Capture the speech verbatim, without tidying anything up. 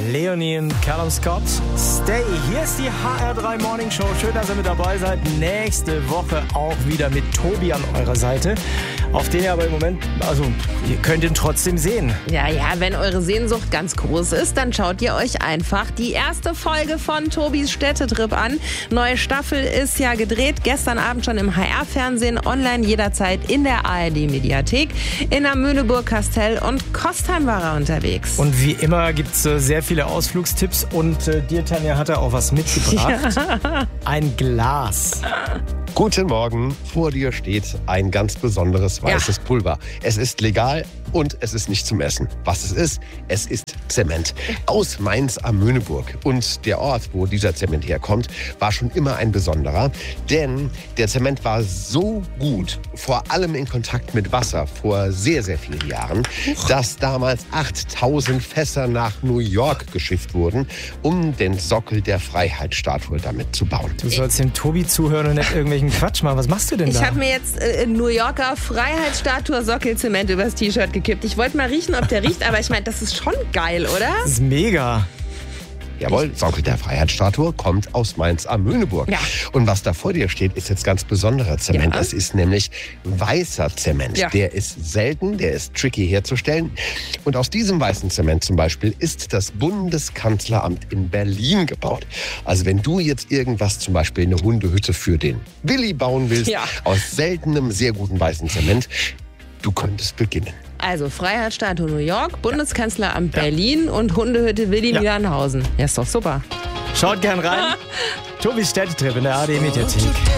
Leonie und Callum Scott. Stay. Hier ist die H R drei Morning Show. Schön, dass ihr mit dabei seid. Nächste Woche auch wieder mit Tobi an eurer Seite. Auf den ihr aber im Moment, also ihr könnt ihn trotzdem sehen. Ja, ja, wenn eure Sehnsucht ganz groß ist, dann schaut ihr euch einfach die erste Folge von Tobis Städtetrip an. Neue Staffel ist ja gedreht. Gestern Abend schon im H R-Fernsehen, online jederzeit in der A R D-Mediathek. In der Mühleburg, Kastell und Kostheim war er unterwegs. Und wie immer gibt es äh, sehr viele Ausflugstipps. Und äh, dir, Tanja, hat er auch was mitgebracht. Ja. Ein Glas. Guten Morgen. Vor dir steht ein ganz besonderes weißes ja. Pulver. Es ist legal und es ist nicht zum Essen. Was es ist? Es ist Zement. Aus Mainz am Möhneburg. Und der Ort, wo dieser Zement herkommt, war schon immer ein besonderer. Denn der Zement war so gut, vor allem in Kontakt mit Wasser, vor sehr, sehr vielen Jahren, dass damals achttausend Fässer nach New York geschifft wurden, um den Sockel der Freiheitsstatue damit zu bauen. Du sollst dem Tobi zuhören und nicht irgendwelchen Quatsch machen. Was machst du denn ich da? Ich habe mir jetzt äh, New Yorker Freiheitsstatue Sockelzement übers T-Shirt gekippt. Ich wollte mal riechen, ob der riecht, aber ich meine, das ist schon geil, oder? Das ist mega. Jawohl, Sockel der Freiheitsstatue kommt aus Mainz am Möhneburg. Ja. Und was da vor dir steht, ist jetzt ganz besonderer Zement. Ja. Es ist nämlich weißer Zement. Ja. Der ist selten, der ist tricky herzustellen. Und aus diesem weißen Zement zum Beispiel ist das Bundeskanzleramt in Berlin gebaut. Also wenn du jetzt irgendwas, zum Beispiel eine Hundehütte für den Willi bauen willst, ja. aus seltenem, sehr guten weißen Zement, du könntest beginnen. Also Freiheitsstatue New York, Bundeskanzleramt ja. Berlin und Hundehütte Willi ja. Niedernhausen. Ja, ist doch super. Schaut gern rein. Tobis Städtetrip in der A R D-Mediathek.